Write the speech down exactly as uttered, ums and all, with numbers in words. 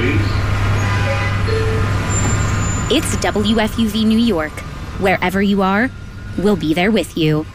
please. It's W F U V New York. Wherever you are, we'll be there with you.